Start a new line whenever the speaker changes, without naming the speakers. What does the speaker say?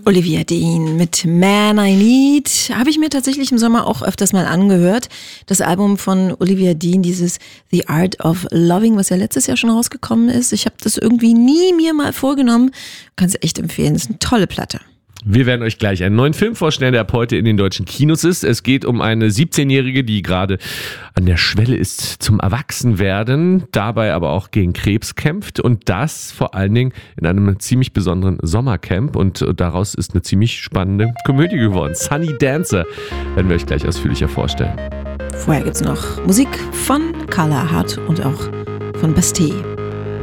Olivia Dean mit Man I Need habe ich mir tatsächlich im Sommer auch öfters mal angehört. Das Album von Olivia Dean, dieses The Art of Loving, was ja letztes Jahr schon rausgekommen ist. Ich habe das irgendwie nie mir mal vorgenommen. Kann es echt empfehlen, das ist eine tolle Platte.
Wir werden euch gleich einen neuen Film vorstellen, der ab heute in den deutschen Kinos ist. Es geht um eine 17-Jährige, die gerade an der Schwelle ist zum Erwachsenwerden, dabei aber auch gegen Krebs kämpft und das vor allen Dingen in einem ziemlich besonderen Sommercamp und daraus ist eine ziemlich spannende Komödie geworden. Sunny Dancer werden wir euch gleich ausführlicher vorstellen.
Vorher gibt's noch Musik von Carla Hart und auch von Bastille.